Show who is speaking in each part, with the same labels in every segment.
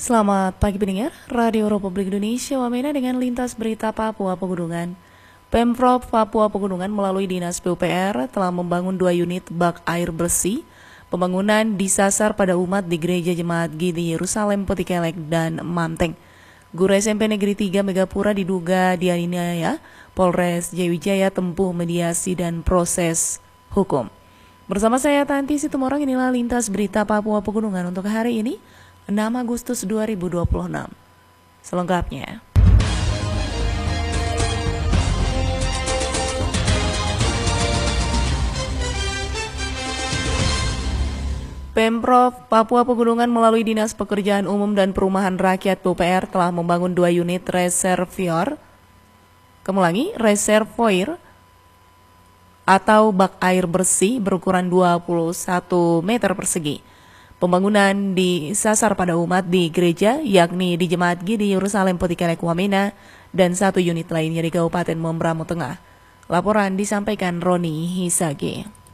Speaker 1: Selamat pagi pendengar, Radio Republik Indonesia Wamena dengan lintas berita Papua Pegunungan. Pemprov Papua Pegunungan melalui Dinas PUPR telah membangun 2 unit bak air bersih. Pembangunan disasar pada umat di Gereja Jemaat Gidi Yerusalem Petikelek dan Manteng. Guru SMP Negeri 3 Megapura diduga dianiaya, Polres Jayawijaya tempuh mediasi dan proses hukum. Bersama saya Tanti Situmorang, inilah lintas berita Papua Pegunungan untuk hari ini, 6 Agustus 2026. Selengkapnya. Pemprov Papua Pegunungan melalui Dinas Pekerjaan Umum dan Perumahan Rakyat PUPR telah membangun 2 unit reservoir atau bak air bersih berukuran 21 meter persegi. Pembangunan disasar pada umat di gereja, yakni di Jemaat Gidi Yerusalem Petikelek Wamena dan 1 unit lainnya di Kabupaten Membramo Tengah. Laporan disampaikan Roni Hisage.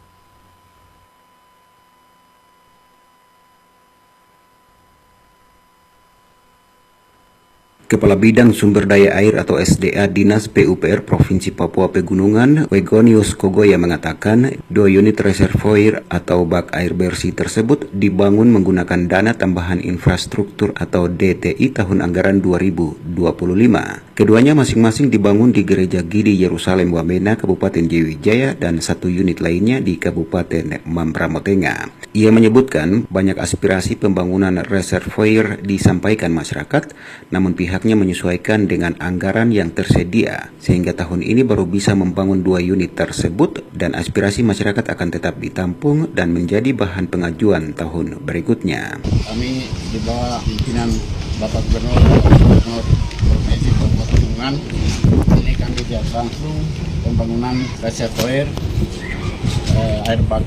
Speaker 2: Kepala Bidang Sumber Daya Air atau SDA Dinas PUPR Provinsi Papua Pegunungan, Wegonius Kogoya mengatakan 2 unit reservoir atau bak air bersih tersebut dibangun menggunakan dana tambahan infrastruktur atau DTI tahun anggaran 2025. Keduanya masing-masing dibangun di Gereja Gidi Yerusalem Wamena, Kabupaten Jayawijaya dan 1 unit lainnya di Kabupaten Membramo Tengah. Ia menyebutkan banyak aspirasi pembangunan reservoir disampaikan masyarakat, namun pihaknya menyesuaikan dengan anggaran yang tersedia, sehingga tahun ini baru bisa membangun 2 unit tersebut dan aspirasi masyarakat akan tetap ditampung dan menjadi bahan pengajuan tahun berikutnya.
Speaker 3: Kami di bawah pimpinan Bapak Gubernur Provinsi Papua Pegunungan, ini kami lihat langsung pembangunan reservoir air bak